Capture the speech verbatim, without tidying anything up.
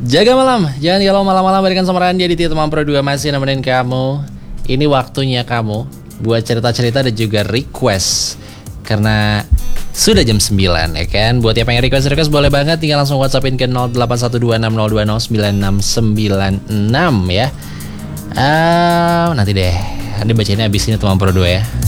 Jaga malam, jangan kalau malam-malam berikan sama Randy di Teman Pro dua masih nemenin kamu. Ini waktunya kamu buat cerita-cerita dan juga request, karena sudah jam sembilan ya kan. Buat yang pengen request-request boleh banget, tinggal langsung WhatsAppin ke nol delapan satu dua enam nol dua nol sembilan enam sembilan enam ya. uh, Nanti deh, nanti bacainnya abis ini Teman Pro dua ya.